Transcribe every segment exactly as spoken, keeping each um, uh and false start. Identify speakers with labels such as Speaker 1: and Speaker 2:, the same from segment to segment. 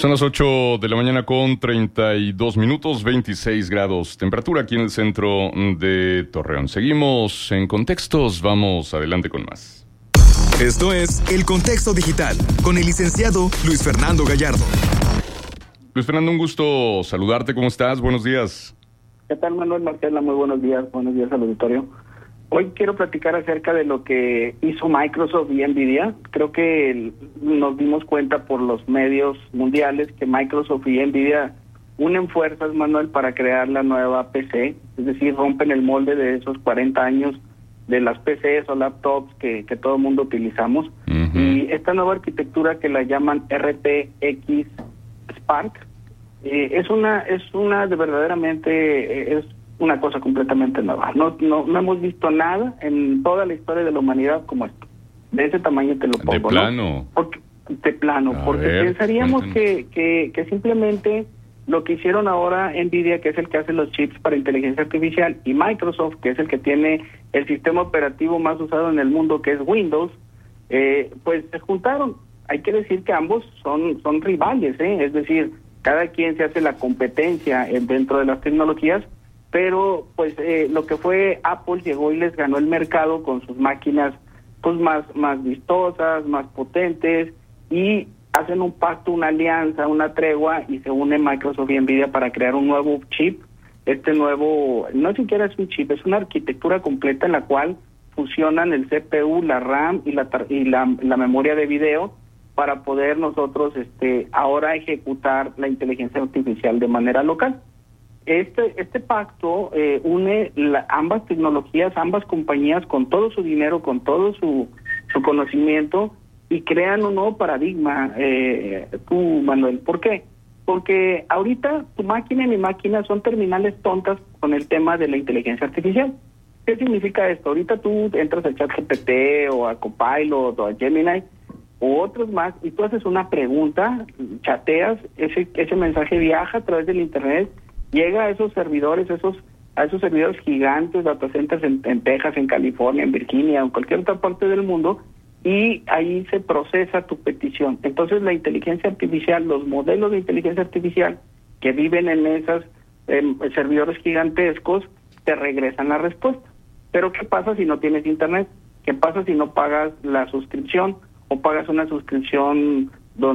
Speaker 1: Son las ocho de la mañana con treinta y dos minutos, veintiséis grados temperatura aquí en el centro de Torreón. Seguimos en Contextos, vamos adelante con más.
Speaker 2: Esto es El Contexto Digital, con el licenciado Luis Fernando Gallardo.
Speaker 1: Luis Fernando, un gusto saludarte, ¿cómo estás? Buenos días.
Speaker 3: ¿Qué tal, Manuel Marcela? Muy buenos días, buenos días al auditorio. Hoy quiero platicar acerca de lo que hizo Microsoft y Nvidia. Creo que nos dimos cuenta por los medios mundiales que Microsoft y Nvidia unen fuerzas, Manuel, para crear la nueva P C. Es decir, rompen el molde de esos cuarenta años de las P Cs o laptops que, que todo el mundo utilizamos. Uh-huh. Y esta nueva arquitectura que la llaman R T X Spark eh, es una es una de verdaderamente eh, es una cosa completamente nueva. No, no no hemos visto nada en toda la historia de la humanidad como esto. De ese tamaño te lo pongo.
Speaker 1: De plano.
Speaker 3: ¿No? Porque, de plano,
Speaker 1: A
Speaker 3: porque
Speaker 1: ver,
Speaker 3: pensaríamos que, que, que simplemente lo que hicieron ahora Nvidia, que es el que hace los chips para inteligencia artificial, y Microsoft, que es el que tiene el sistema operativo más usado en el mundo, que es Windows, eh, pues se juntaron. Hay que decir que ambos son, son rivales, ¿eh? Es decir, cada quien se hace la competencia dentro de las tecnologías, pero pues eh, lo que fue Apple llegó y les ganó el mercado con sus máquinas pues más, más vistosas, más potentes, y hacen un pacto, una alianza, una tregua, y se une Microsoft y Nvidia para crear un nuevo chip. Este nuevo, no siquiera es un chip, es una arquitectura completa en la cual fusionan el C P U, la RAM y la y la, la memoria de video para poder nosotros este ahora ejecutar la inteligencia artificial de manera local. Este este pacto eh, une la, ambas tecnologías, ambas compañías con todo su dinero, con todo su, su conocimiento, y crean un nuevo paradigma, eh, tú, Manuel. ¿Por qué? Porque ahorita tu máquina y mi máquina son terminales tontas con el tema de la inteligencia artificial. ¿Qué significa esto? Ahorita tú entras a ChatGPT o a Copilot o a Gemini o otros más, y tú haces una pregunta, chateas, ese ese mensaje viaja a través del internet, llega a esos servidores, esos a esos servidores gigantes, data centers en, en Texas, en California, en Virginia, en cualquier otra parte del mundo, y ahí se procesa tu petición. Entonces la inteligencia artificial, los modelos de inteligencia artificial que viven en esos eh, servidores gigantescos, te regresan la respuesta. Pero ¿qué pasa si no tienes internet? ¿Qué pasa si no pagas la suscripción o pagas una suscripción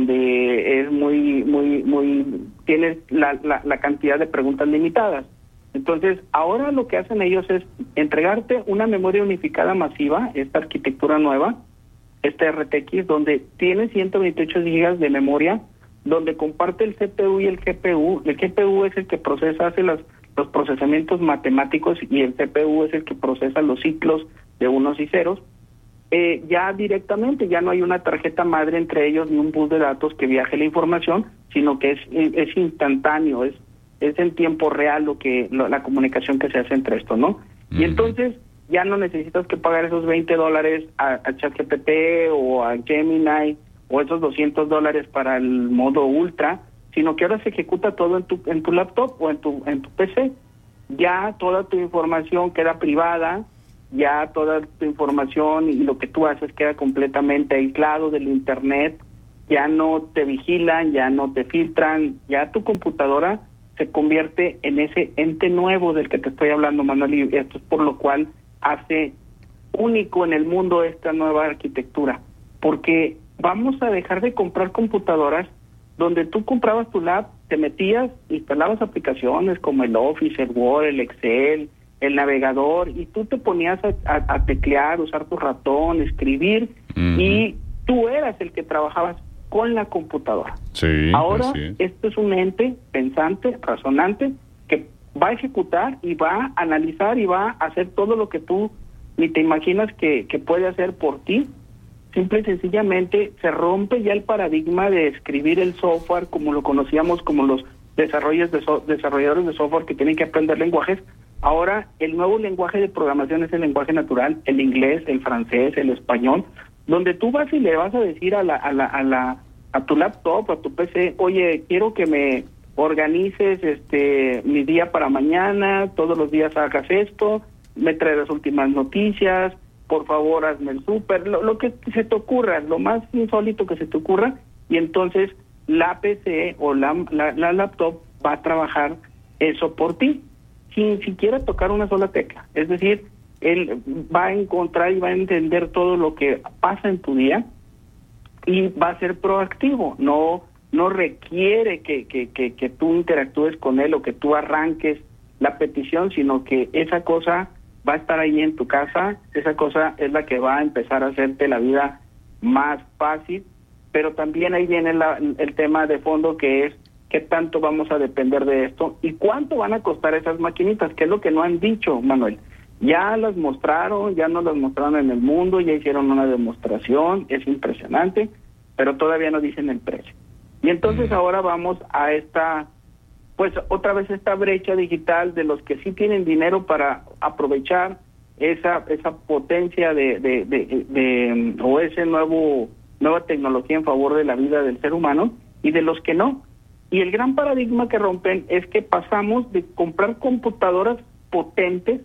Speaker 3: donde es muy, muy, muy, tienes la, la, la cantidad de preguntas limitadas? Entonces, ahora lo que hacen ellos es entregarte una memoria unificada masiva, esta arquitectura nueva, este R T X, donde tiene ciento veintiocho gigas de memoria, donde comparte el C P U y el G P U. El G P U es el que procesa, hace los, los procesamientos matemáticos, y el C P U es el que procesa los ciclos de unos y ceros. Eh, ya directamente, ya no hay una tarjeta madre entre ellos ni un bus de datos que viaje la información, sino que es, es instantáneo, es, es en tiempo real lo que lo, la comunicación que se hace entre esto, ¿no? Uh-huh. Y entonces ya no necesitas que pagar esos veinte dólares a, a ChatGPT o a Gemini o esos doscientos dólares para el modo ultra, sino que ahora se ejecuta todo en tu en tu laptop o en tu en tu P C. Ya toda tu información queda privada, ya toda tu información y lo que tú haces queda completamente aislado del internet, ya no te vigilan, ya no te filtran, ya tu computadora se convierte en ese ente nuevo del que te estoy hablando, Manuel, y esto es por lo cual hace único en el mundo esta nueva arquitectura, porque vamos a dejar de comprar computadoras donde tú comprabas tu lab, te metías, instalabas aplicaciones como el Office, el Word, el Excel, el navegador, y tú te ponías a, a, a teclear, usar tu ratón, escribir, uh-huh. y tú eras el que trabajabas con la computadora.
Speaker 1: Sí,
Speaker 3: ahora esto es un ente pensante, razonante, que va a ejecutar y va a analizar y va a hacer todo lo que tú ni te imaginas que, que puede hacer por ti. Simple y sencillamente se rompe ya el paradigma de escribir el software como lo conocíamos, como los desarrollos de so- desarrolladores de software que tienen que aprender lenguajes. Ahora el nuevo lenguaje de programación es el lenguaje natural, el inglés, el francés, el español, donde tú vas y le vas a decir a la a la a la a tu laptop, a tu P C, oye, quiero que me organices este mi día para mañana, todos los días hagas esto, me traes las últimas noticias, por favor hazme el súper, lo, lo que se te ocurra, lo más insólito que se te ocurra, y entonces la P C o la, la, la laptop va a trabajar eso por ti, sin siquiera tocar una sola tecla. Es decir, él va a encontrar y va a entender todo lo que pasa en tu día y va a ser proactivo, no no requiere que, que, que, que tú interactúes con él o que tú arranques la petición, sino que esa cosa va a estar ahí en tu casa, esa cosa es la que va a empezar a hacerte la vida más fácil, pero también ahí viene la, el tema de fondo, que es qué tanto vamos a depender de esto y cuánto van a costar esas maquinitas, que es lo que no han dicho, Manuel. Ya las mostraron, ya nos las mostraron en el mundo, ya hicieron una demostración, es impresionante, pero todavía no dicen el precio. Y entonces ahora vamos a esta, pues otra vez esta brecha digital de los que sí tienen dinero para aprovechar esa esa potencia de, de, de, de, de o ese nuevo nueva tecnología en favor de la vida del ser humano y de los que no. Y el gran paradigma que rompen es que pasamos de comprar computadoras potentes,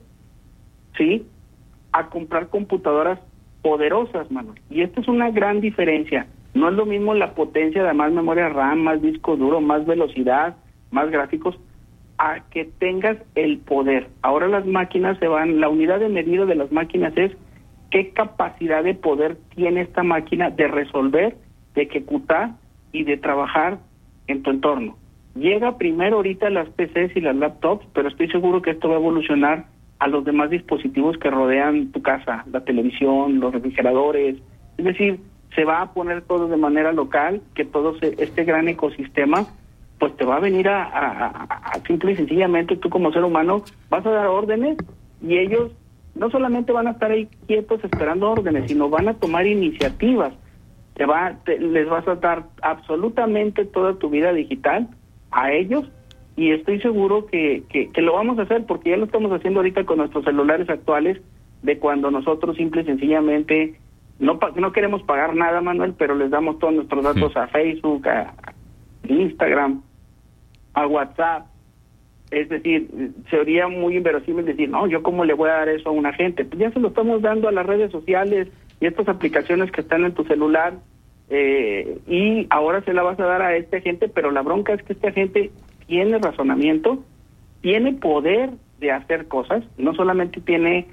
Speaker 3: ¿sí?, a comprar computadoras poderosas, Manuel. Y esta es una gran diferencia. No es lo mismo la potencia de más memoria RAM, más disco duro, más velocidad, más gráficos, a que tengas el poder. Ahora las máquinas se van, la unidad de medida de las máquinas es qué capacidad de poder tiene esta máquina de resolver, de ejecutar y de trabajar en tu entorno. Llega primero ahorita las P Cs y las laptops, pero estoy seguro que esto va a evolucionar a los demás dispositivos que rodean tu casa, la televisión, los refrigeradores, es decir, se va a poner todo de manera local, que todo se, este gran ecosistema, pues te va a venir a, a, a, a simple y sencillamente tú como ser humano vas a dar órdenes y ellos no solamente van a estar ahí quietos esperando órdenes, sino van a tomar iniciativas. Te va, te, les vas a dar absolutamente toda tu vida digital a ellos y estoy seguro que, que, que lo vamos a hacer porque ya lo estamos haciendo ahorita con nuestros celulares actuales, de cuando nosotros simple y sencillamente No, no queremos pagar nada, Manuel, pero les damos todos nuestros datos a Facebook, a, a Instagram, a WhatsApp. Es decir, sería muy inverosímil decir, no, ¿yo cómo le voy a dar eso a una gente? Pues ya se lo estamos dando a las redes sociales y estas aplicaciones que están en tu celular, eh, y ahora se la vas a dar a esta gente, pero la bronca es que esta gente tiene razonamiento, tiene poder de hacer cosas, no solamente tiene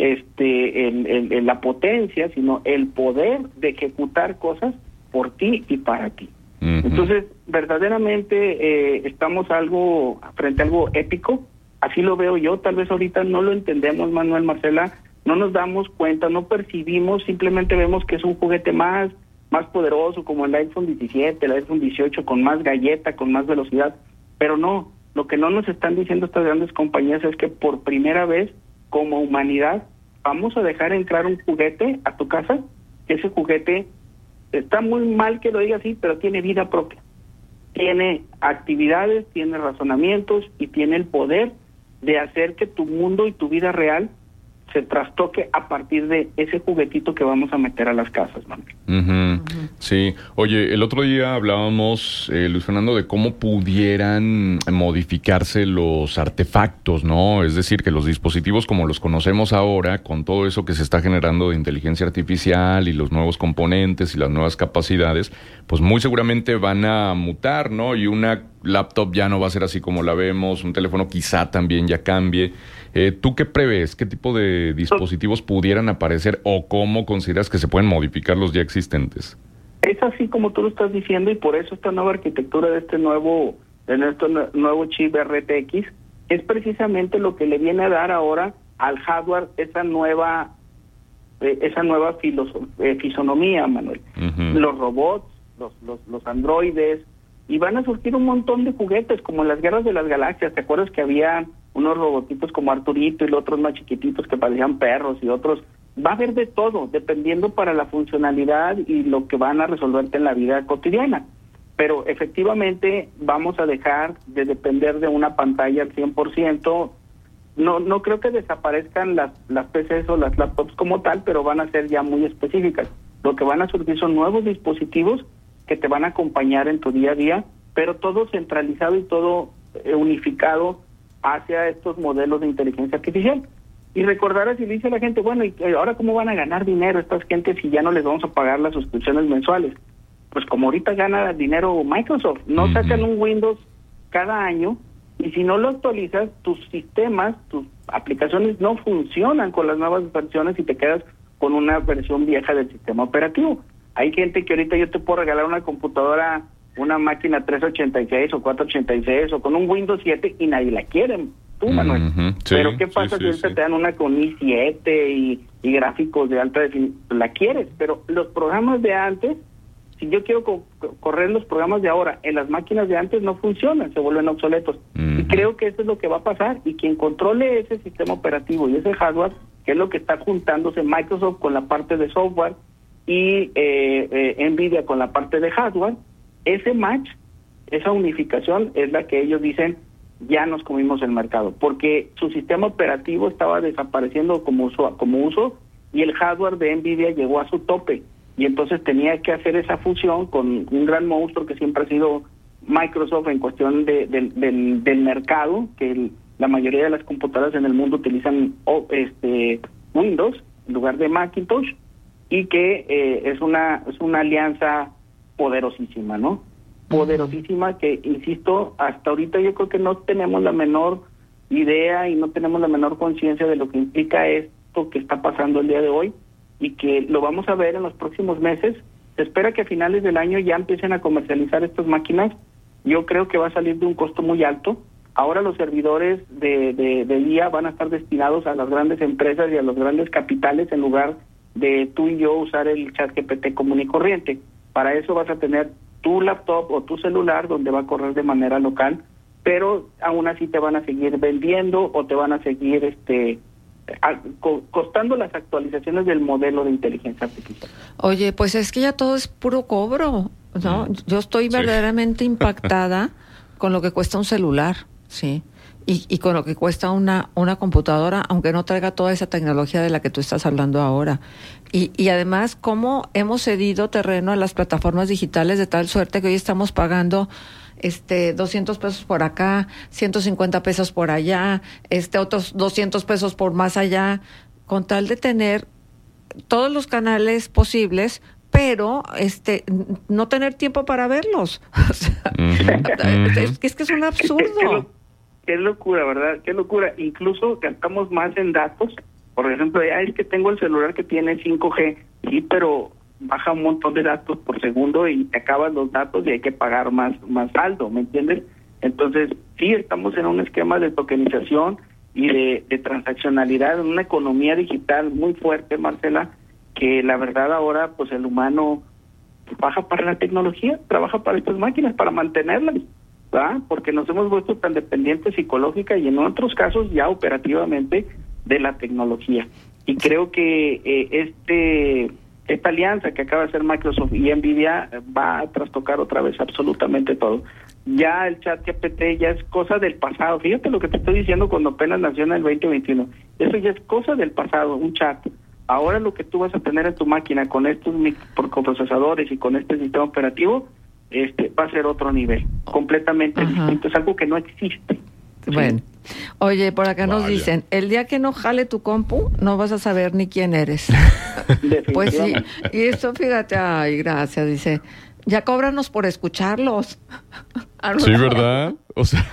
Speaker 3: este el, el, el, la potencia, sino el poder de ejecutar cosas por ti y para ti. Uh-huh. Entonces, verdaderamente eh, estamos algo frente a algo épico, así lo veo yo. Tal vez ahorita no lo entendemos, Manuel, Marcela, no nos damos cuenta, no percibimos, simplemente vemos que es un juguete más, más poderoso, como el iPhone diecisiete, el iPhone dieciocho, con más galleta, con más velocidad, pero no, lo que no nos están diciendo estas grandes compañías es que por primera vez como humanidad, vamos a dejar entrar un juguete a tu casa, que ese juguete, está muy mal que lo diga así, pero tiene vida propia. Tiene actividades, tiene razonamientos y tiene el poder de hacer que tu mundo y tu vida real se trastoque a partir de ese juguetito que vamos a meter a las casas, mami.
Speaker 1: Uh-huh. Uh-huh. Sí. Oye, el otro día hablábamos, eh, Luis Fernando, de cómo pudieran modificarse los artefactos, ¿no? Es decir, que los dispositivos como los conocemos ahora, con todo eso que se está generando de inteligencia artificial y los nuevos componentes y las nuevas capacidades, pues muy seguramente van a mutar, ¿no? Y una laptop ya no va a ser así como la vemos, un teléfono quizá también ya cambie. Eh, ¿Tú qué prevés? ¿Qué tipo de dispositivos pudieran aparecer o cómo consideras que se pueden modificar los ya existentes?
Speaker 3: Es así como tú lo estás diciendo y por eso esta nueva arquitectura de este nuevo de nuestro nuevo chip R T X es precisamente lo que le viene a dar ahora al hardware esa nueva eh, esa nueva filoso- eh, fisonomía, Manuel. Uh-huh. Los robots, los, los, los androides, y van a surgir un montón de juguetes como en las guerras de las galaxias. ¿Te acuerdas que había unos robotitos como Arturito y los otros más chiquititos que parecían perros y otros? Va a haber de todo, dependiendo para la funcionalidad y lo que van a resolverte en la vida cotidiana. Pero efectivamente vamos a dejar de depender de una pantalla al cien por ciento. No no creo que desaparezcan las, las P Cs o las laptops como tal, pero van a ser ya muy específicas. Lo que van a surgir son nuevos dispositivos que te van a acompañar en tu día a día, pero todo centralizado y todo eh, unificado hacia estos modelos de inteligencia artificial. Y recordar así, le dice a la gente, bueno, ¿y ahora cómo van a ganar dinero estas gentes si ya no les vamos a pagar las suscripciones mensuales? pues como ahorita gana dinero Microsoft, no uh-huh. sacan un Windows cada año, y si no lo actualizas, tus sistemas, tus aplicaciones no funcionan con las nuevas versiones y te quedas con una versión vieja del sistema operativo. Hay gente que ahorita yo te puedo regalar una computadora, una máquina tres ochenta y seis o cuatro ochenta y seis o con un Windows siete y nadie la quiere, tú, Manuel. Uh-huh. Sí, pero ¿qué pasa sí, si ahorita sí, te dan una con i siete y, y gráficos de alta definición? La quieres, pero los programas de antes, si yo quiero co- correr los programas de ahora en las máquinas de antes, no funcionan, se vuelven obsoletos. Uh-huh. Y creo que eso es lo que va a pasar, y quien controle ese sistema operativo y ese hardware, que es lo que está juntándose Microsoft con la parte de software y eh, eh, Nvidia con la parte de hardware, ese match, esa unificación es la que ellos dicen, ya nos comimos el mercado, porque su sistema operativo estaba desapareciendo como uso, como uso y el hardware de Nvidia llegó a su tope, y entonces tenía que hacer esa fusión con un gran monstruo que siempre ha sido Microsoft en cuestión de, de, del, del mercado, que el, la mayoría de las computadoras en el mundo utilizan oh, este Windows en lugar de Macintosh, y que eh, es una es una alianza poderosísima, ¿no? Poderosísima que, insisto, hasta ahorita yo creo que no tenemos la menor idea y no tenemos la menor conciencia de lo que implica esto que está pasando el día de hoy, y que lo vamos a ver en los próximos meses. Se espera que a finales del año ya empiecen a comercializar estas máquinas. Yo creo que va a salir de un costo muy alto. Ahora los servidores de, de, de I A van a estar destinados a las grandes empresas y a los grandes capitales, en lugar de tú y yo usar el ChatGPT común y corriente. Para eso vas a tener tu laptop o tu celular donde va a correr de manera local, pero aún así te van a seguir vendiendo o te van a seguir este a, co, costando las actualizaciones del modelo de inteligencia artificial.
Speaker 4: Oye, pues es que ya todo es puro cobro, ¿no? Yo estoy verdaderamente sí. impactada con lo que cuesta un celular, sí, y, y con lo que cuesta una una computadora, aunque no traiga toda esa tecnología de la que tú estás hablando ahora. Y, y además, cómo hemos cedido terreno a las plataformas digitales de tal suerte que hoy estamos pagando este doscientos pesos por acá, ciento cincuenta pesos por allá, este otros doscientos pesos por más allá, con tal de tener todos los canales posibles, pero este no tener tiempo para verlos. O sea, uh-huh. es, es que es un absurdo.
Speaker 3: Qué locura, ¿verdad? Qué locura. Incluso gastamos más en datos. Por ejemplo, ya es que tengo el celular que tiene cinco G, sí, pero baja un montón de datos por segundo y te acaban los datos y hay que pagar más más saldo, ¿me entiendes? Entonces, sí, estamos en un esquema de tokenización y de, de transaccionalidad, en una economía digital muy fuerte, Marcela, que la verdad ahora, pues el humano trabaja para la tecnología, trabaja para estas máquinas, para mantenerlas, ¿verdad? Porque nos hemos vuelto tan dependientes psicológica y en otros casos ya operativamente de la tecnología. Y creo que eh, este esta alianza que acaba de hacer Microsoft y Nvidia va a trastocar otra vez absolutamente todo. Ya el ChatGPT ya es cosa del pasado. Fíjate lo que te estoy diciendo cuando apenas nació en el veinte veintiuno. Eso ya es cosa del pasado, un chat. Ahora lo que tú vas a tener en tu máquina con estos microprocesadores y con este sistema operativo, este va a ser otro nivel, completamente Ajá. distinto. Es algo que no existe.
Speaker 4: Bueno, sí. Oye, por acá Vaya. nos dicen, el día que no jale tu compu, no vas a saber ni quién eres. Pues sí, y eso fíjate, ay, gracias, dice, ya cóbranos por escucharlos.
Speaker 1: Sí, ¿verdad? O sea,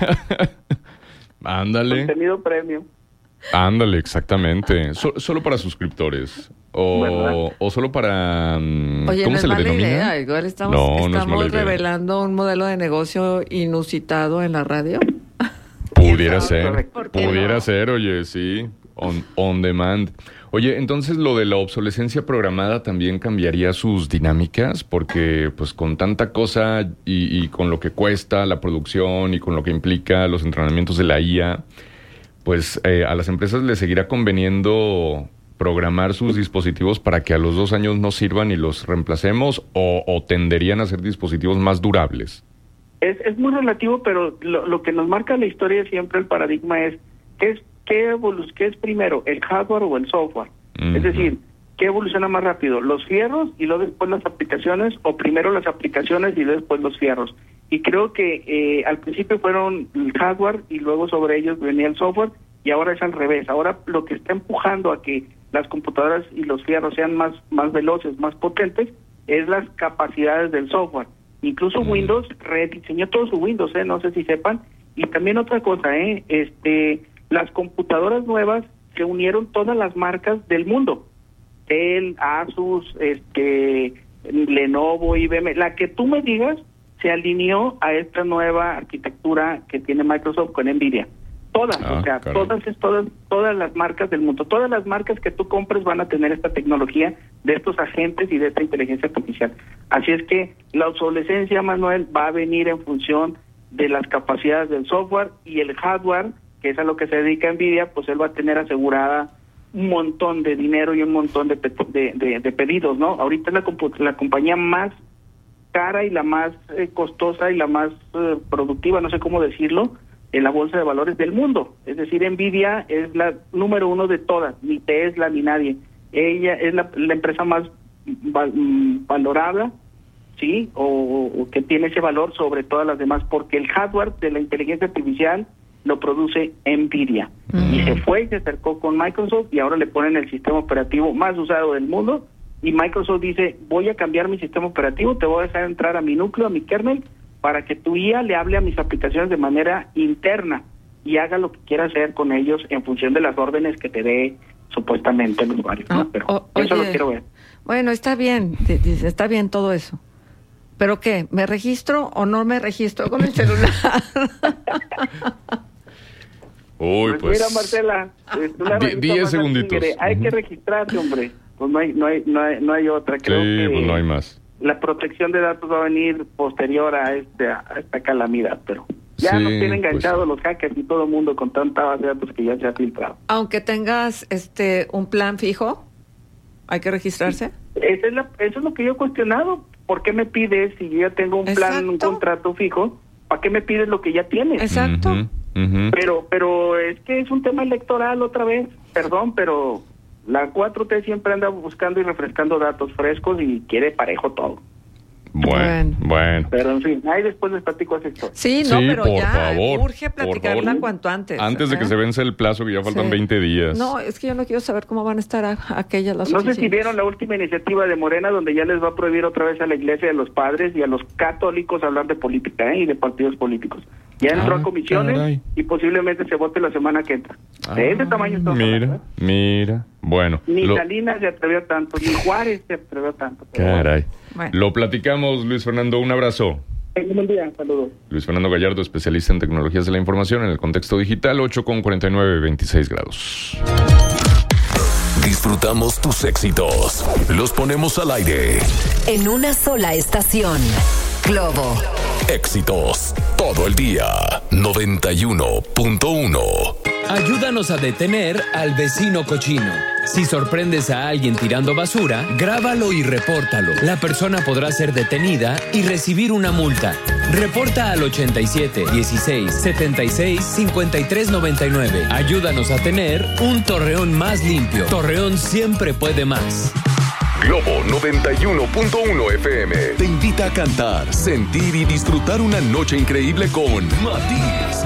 Speaker 1: ándale.
Speaker 3: Contenido premium.
Speaker 1: Ándale, exactamente. So, solo para suscriptores. O, o solo para... Um,
Speaker 4: Oye,
Speaker 1: ¿cómo
Speaker 4: no
Speaker 1: se le denomina?
Speaker 4: Idea. Igual estamos,
Speaker 1: no,
Speaker 4: estamos
Speaker 1: no es
Speaker 4: revelando un modelo de negocio inusitado en la radio.
Speaker 1: Pudiera ser, pudiera
Speaker 4: no?
Speaker 1: ser, oye, sí, on, on demand. Oye, entonces lo de la obsolescencia programada también cambiaría sus dinámicas, porque pues con tanta cosa y, y con lo que cuesta la producción y con lo que implica los entrenamientos de la I A, pues eh, a las empresas les seguirá conveniendo programar sus dispositivos para que a los dos años no sirvan y los reemplacemos, o, o tenderían a ser dispositivos más durables.
Speaker 3: Es, es muy relativo, pero lo, lo que nos marca la historia siempre, el paradigma es, ¿qué es, qué, evolu- qué es primero, el hardware o el software? Uh-huh. Es decir, ¿qué evoluciona más rápido, los fierros y luego después las aplicaciones, o primero las aplicaciones y después los fierros? Y creo que eh, al principio fueron el hardware y luego sobre ellos venía el software, y ahora es al revés. Ahora lo que está empujando a que las computadoras y los fierros sean más, más veloces, más potentes, es las capacidades del software. Incluso mm. Windows rediseñó todo su Windows, ¿eh? No sé si sepan. Y también otra cosa, ¿eh? Este, las computadoras nuevas se unieron todas las marcas del mundo. Dell, Asus, este, Lenovo, I B M, la que tú me digas, se alineó a esta nueva arquitectura que tiene Microsoft con Nvidia. Todas, ah, o sea, caray. todas, todas, todas las marcas del mundo, todas las marcas que tú compres van a tener esta tecnología de estos agentes y de esta inteligencia artificial. Así es que la obsolescencia, Manuel, va a venir en función de las capacidades del software y el hardware, que es a lo que se dedica Nvidia, pues él va a tener asegurada un montón de dinero y un montón de, de, de, de pedidos, ¿no? Ahorita es la, la compañía más cara y la más eh, costosa y la más eh, productiva, no sé cómo decirlo, en la bolsa de valores del mundo. Es decir, Nvidia es la número uno de todas, ni Tesla ni nadie. Ella es la, la empresa más val, valorada, ¿sí? O, o que tiene ese valor sobre todas las demás, porque el hardware de la inteligencia artificial lo produce Nvidia. Mm. Y se fue y se acercó con Microsoft y ahora le ponen el sistema operativo más usado del mundo y Microsoft dice, voy a cambiar mi sistema operativo, te voy a dejar entrar a mi núcleo, a mi kernel, para que tu I A le hable a mis aplicaciones de manera interna y haga lo que quiera hacer con ellos en función de las órdenes que te dé supuestamente el usuario. ¿no? Pero oh, oh, eso oye, lo quiero ver.
Speaker 4: Bueno, está bien, está bien todo eso. ¿Pero qué? ¿Me registro o no me registro con el celular?
Speaker 1: Uy, pues,
Speaker 3: pues mira, Marcela,
Speaker 1: die, diez segunditos.
Speaker 3: Hay uh-huh. que registrarse, hombre. Pues no hay, no hay, no hay, no hay otra. Creo
Speaker 1: sí,
Speaker 3: que
Speaker 1: pues no hay más.
Speaker 3: La protección de datos va a venir posterior a este a esta calamidad, pero ya sí, nos tienen enganchados pues, los hackers y todo el mundo con tanta base de datos que ya se ha filtrado.
Speaker 4: Aunque tengas este un plan fijo, hay que registrarse.
Speaker 3: Esa es la, eso es lo que yo he cuestionado. ¿Por qué me pides si yo ya tengo un Exacto. plan, un contrato fijo? ¿Para qué me pides lo que ya tienes?
Speaker 4: Exacto.
Speaker 1: Uh-huh. Uh-huh.
Speaker 3: Pero, pero es que es un tema electoral otra vez. Perdón, pero la cuatro T siempre anda buscando y refrescando datos frescos y quiere parejo todo.
Speaker 1: Bueno, bueno.
Speaker 3: Pero en fin, ahí después les platico esa historia.
Speaker 4: Sí, no,
Speaker 1: sí,
Speaker 4: pero
Speaker 1: por
Speaker 4: ya
Speaker 1: favor,
Speaker 4: urge platicarla
Speaker 1: favor.
Speaker 4: cuanto antes.
Speaker 1: Antes de
Speaker 4: ¿eh?
Speaker 1: que se vence el plazo, que ya faltan sí. veinte días.
Speaker 4: No, es que yo no quiero saber cómo van a estar a, a aquellas las
Speaker 3: No
Speaker 4: oficinas.
Speaker 3: sé si vieron la última iniciativa de Morena, donde ya les va a prohibir otra vez a la iglesia de los padres y a los católicos hablar de política ¿eh? y de partidos políticos. Ya entró ah, a comisiones caray. y posiblemente se vote la semana que entra. Ah, de ese tamaño está.
Speaker 1: Mira,
Speaker 3: hablando, ¿eh?
Speaker 1: mira. Bueno.
Speaker 3: Ni
Speaker 1: lo...
Speaker 3: Salinas se atrevió tanto, ni Juárez se atrevió tanto.
Speaker 1: Caray.
Speaker 4: Bueno.
Speaker 1: Lo platicamos, Luis Fernando. Un abrazo.
Speaker 3: Buen día, saludos.
Speaker 1: Luis Fernando Gallardo, especialista en tecnologías de la información en el contexto digital, ocho con cuarenta y nueve, veintiséis grados.
Speaker 5: Disfrutamos tus éxitos. Los ponemos al aire.
Speaker 6: En una sola estación. Globo.
Speaker 5: Éxitos. Todo el día. noventa y uno punto uno.
Speaker 7: Ayúdanos a detener al vecino cochino. Si sorprendes a alguien tirando basura, grábalo y repórtalo. La persona podrá ser detenida y recibir una multa. Reporta al ochenta y siete, dieciséis, setenta y seis, cincuenta y tres, noventa y nueve. Ayúdanos a tener un Torreón más limpio. Torreón siempre puede más.
Speaker 5: Globo noventa y uno punto uno F M te invita a cantar, sentir y disfrutar una noche increíble con Matiz.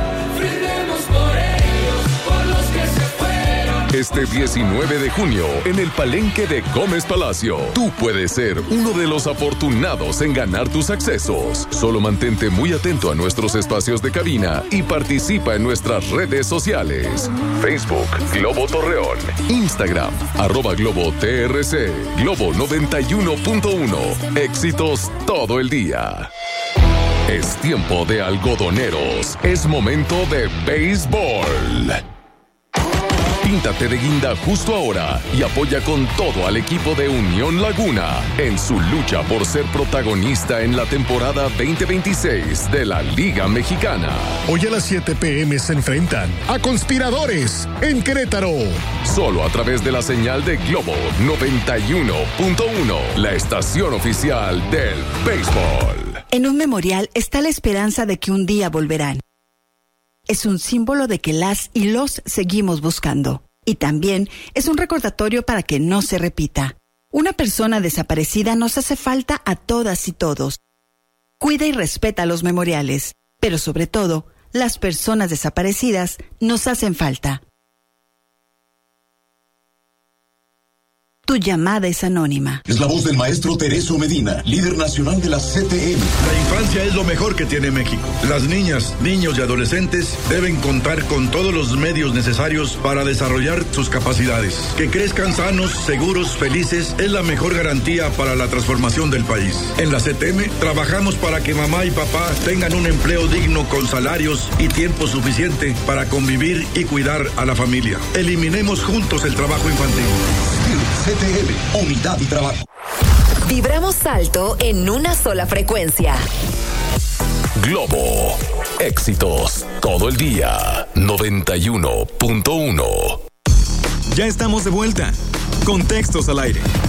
Speaker 5: Este diecinueve de junio, en el Palenque de Gómez Palacio, tú puedes ser uno de los afortunados en ganar tus accesos. Solo mantente muy atento a nuestros espacios de cabina y participa en nuestras redes sociales. Facebook, Globo Torreón. Instagram, arroba Globo T R C. Globo noventa y uno punto uno. Éxitos todo el día. Es tiempo de algodoneros. Es momento de béisbol. Píntate de guinda justo ahora y apoya con todo al equipo de Unión Laguna en su lucha por ser protagonista en la temporada veinte veintiséis de la Liga Mexicana.
Speaker 8: Hoy a las siete p.m. se enfrentan a Conspiradores en Querétaro.
Speaker 5: Solo a través de la señal de Globo noventa y uno punto uno, la estación oficial del béisbol.
Speaker 6: En un memorial está la esperanza de que un día volverán. Es un símbolo de que las y los seguimos buscando. Y también es un recordatorio para que no se repita. Una persona desaparecida nos hace falta a todas y todos. Cuida y respeta los memoriales, pero sobre todo, las personas desaparecidas nos hacen falta. Tu llamada es anónima.
Speaker 9: Es la voz del maestro Tereso Medina, líder nacional de la C T M.
Speaker 10: La infancia es lo mejor que tiene México. Las niñas, niños y adolescentes deben contar con todos los medios necesarios para desarrollar sus capacidades. Que crezcan sanos, seguros, felices es la mejor garantía para la transformación del país. En la C T M trabajamos para que mamá y papá tengan un empleo digno con salarios y tiempo suficiente para convivir y cuidar a la familia. Eliminemos juntos el trabajo infantil.
Speaker 9: C T M, unidad y trabajo.
Speaker 11: Vibramos alto en una sola frecuencia.
Speaker 5: Globo, éxitos todo el día, noventa y uno punto uno.
Speaker 2: Ya estamos de vuelta. Contextos al aire.